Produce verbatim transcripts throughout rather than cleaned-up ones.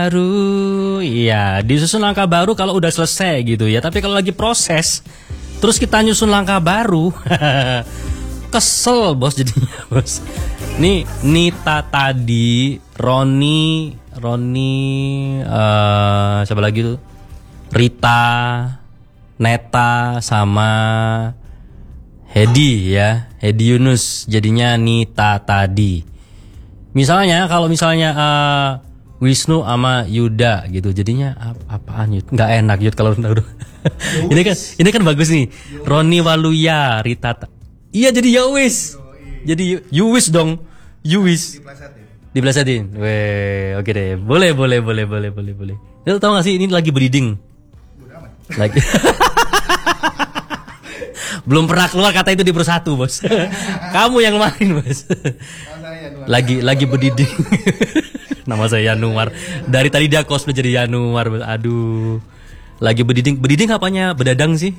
Baru, iya, disusun langkah baru kalau udah selesai gitu ya. Tapi kalau lagi proses, terus kita nyusun langkah baru, kesel bos jadinya bos. Nih Nita tadi, Roni, Roni, uh, siapa lagi tuh? Rita, Neta, sama Hedi ya, Hedi Yunus. Jadinya Nita tadi. Misalnya kalau misalnya uh, Wisnu sama Yuda gitu, jadinya ap apaan Yud? Nggak enak Yud kalau udah. ini kan ini kan bagus nih. Roni Waluya, Rita. Iya jadi Yowis. Jadi Yuwis dong. Yuwis. Diplesetin. Weh, oke deh. Boleh, boleh, boleh, boleh, boleh, boleh. Lu tahu gak sih ini lagi breeding? Lagi. Belum pernah keluar kata itu di Persatu, Bos. Kamu yang main, Bos. Lagi lagi breeding. Nama saya Yanuar. Dari tadi dia cosplay jadi Yanuar. Aduh. Lagi bediding. Bediding apanya? Bedadang sih.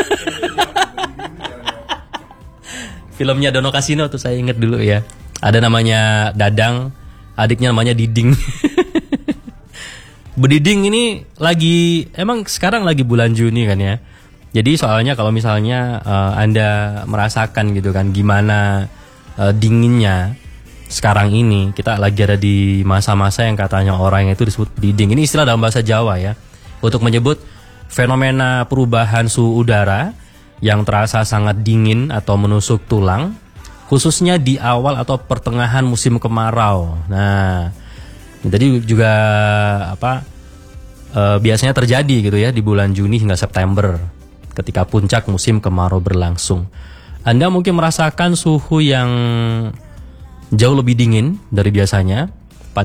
Filmnya Dono Kasino tuh saya inget dulu ya. Ada namanya Dadang, adiknya namanya Diding. Bediding ini lagi, emang sekarang lagi bulan Juni kan ya. Jadi soalnya kalau misalnya uh, Anda merasakan gitu kan gimana uh, dinginnya sekarang ini, kita lagi ada di masa-masa yang katanya orang itu disebut bediding. Ini istilah dalam bahasa Jawa ya, untuk menyebut fenomena perubahan suhu udara yang terasa sangat dingin atau menusuk tulang, khususnya di awal atau pertengahan musim kemarau. Nah, jadi juga apa e, biasanya terjadi gitu ya di bulan Juni hingga September ketika puncak musim kemarau berlangsung. Anda mungkin merasakan suhu yang jauh lebih dingin dari biasanya.